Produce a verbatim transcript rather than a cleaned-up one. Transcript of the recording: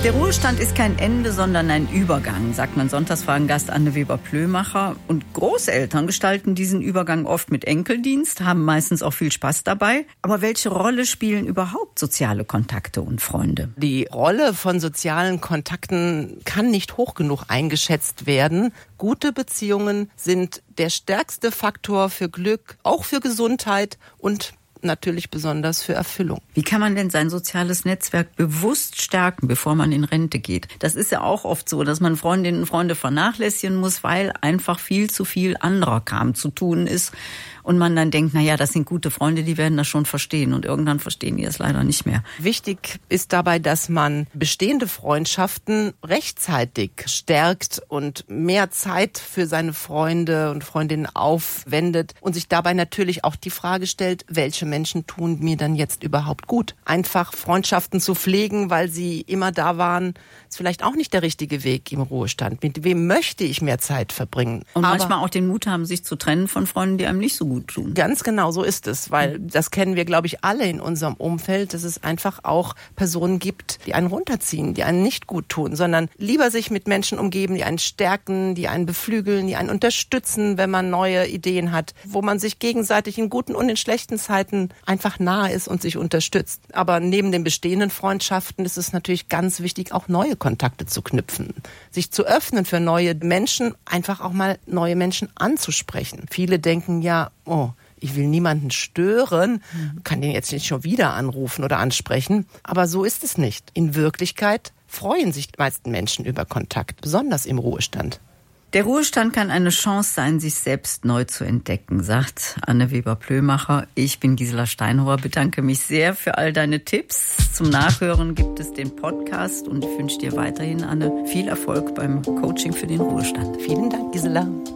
Der Ruhestand ist kein Ende, sondern ein Übergang, sagt mein Sonntagsfragen-Gast Anne Weber-Plömacher. Und Großeltern gestalten diesen Übergang oft mit Enkeldienst, haben meistens auch viel Spaß dabei. Aber welche Rolle spielen überhaupt soziale Kontakte und Freunde? Die Rolle von sozialen Kontakten kann nicht hoch genug eingeschätzt werden. Gute Beziehungen sind der stärkste Faktor für Glück, auch für Gesundheit und natürlich besonders für Erfüllung. Wie kann man denn sein soziales Netzwerk bewusst stärken, bevor man in Rente geht? Das ist ja auch oft so, dass man Freundinnen und Freunde vernachlässigen muss, weil einfach viel zu viel anderer Kram zu tun ist. Und man dann denkt, na ja, das sind gute Freunde, die werden das schon verstehen. Und irgendwann verstehen die es leider nicht mehr. Wichtig ist dabei, dass man bestehende Freundschaften rechtzeitig stärkt und mehr Zeit für seine Freunde und Freundinnen aufwendet und sich dabei natürlich auch die Frage stellt, welche Menschen tun mir dann jetzt überhaupt gut? Einfach Freundschaften zu pflegen, weil sie immer da waren, ist vielleicht auch nicht der richtige Weg im Ruhestand. Mit wem möchte ich mehr Zeit verbringen? Und Aber manchmal auch den Mut haben, sich zu trennen von Freunden, die einem nicht so gut tun. Ganz genau, so ist es, weil das kennen wir, glaube ich, alle in unserem Umfeld, dass es einfach auch Personen gibt, die einen runterziehen, die einen nicht gut tun, sondern lieber sich mit Menschen umgeben, die einen stärken, die einen beflügeln, die einen unterstützen, wenn man neue Ideen hat, wo man sich gegenseitig in guten und in schlechten Zeiten einfach nahe ist und sich unterstützt. Aber neben den bestehenden Freundschaften ist es natürlich ganz wichtig, auch neue Kontakte zu knüpfen, sich zu öffnen für neue Menschen, einfach auch mal neue Menschen anzusprechen. Viele denken ja, oh, ich will niemanden stören, kann den jetzt nicht schon wieder anrufen oder ansprechen. Aber so ist es nicht. In Wirklichkeit freuen sich die meisten Menschen über Kontakt, besonders im Ruhestand. Der Ruhestand kann eine Chance sein, sich selbst neu zu entdecken, sagt Anne Weber-Plömacher. Ich bin Gisela Steinhauer, bedanke mich sehr für all deine Tipps. Zum Nachhören gibt es den Podcast und ich wünsche dir weiterhin, Anne, viel Erfolg beim Coaching für den Ruhestand. Vielen Dank, Gisela.